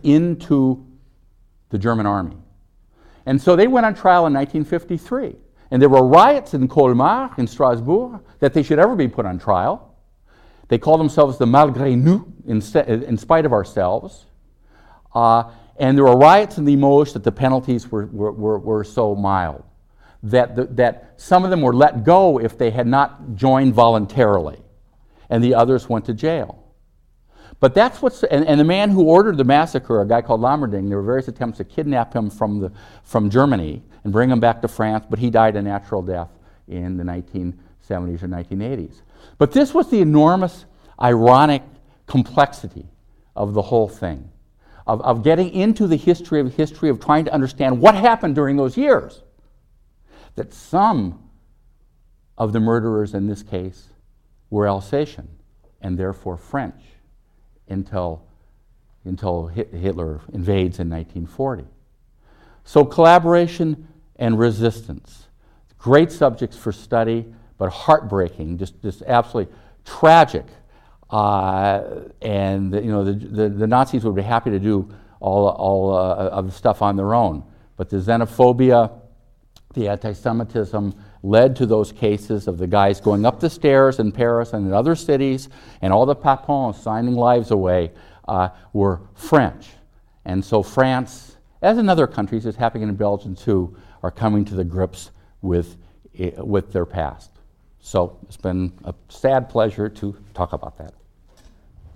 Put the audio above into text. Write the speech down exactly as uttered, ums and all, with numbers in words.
into the German army. And so they went on trial in nineteen fifty-three. And there were riots in Colmar, in Strasbourg, that they should ever be put on trial. They called themselves the Malgré nous, in, in spite of ourselves. Uh, and there were riots in Limoges that the penalties were, were, were, were so mild that, the, that some of them were let go if they had not joined voluntarily, and the others went to jail. But that's what's, and, and the man who ordered the massacre, a guy called Lammerding, there were various attempts to kidnap him from, the, from Germany and bring him back to France, but he died a natural death in the nineteen seventies or nineteen eighties. But this was the enormous, ironic complexity of the whole thing, of, of getting into the history of history, of trying to understand what happened during those years. That some of the murderers in this case were Alsatian and therefore French until, until Hitler invades in nineteen forty. So collaboration and resistance, great subjects for study, but heartbreaking, just, just absolutely tragic. Uh, and you know the, the, the Nazis would be happy to do all, all uh, of the stuff on their own, but the xenophobia, the anti-Semitism led to those cases of the guys going up the stairs in Paris and in other cities, and all the Papons signing lives away uh, were French. And so France, as in other countries, it's happening in Belgium too, are coming to the grips with, with their past. So it's been a sad pleasure to talk about that.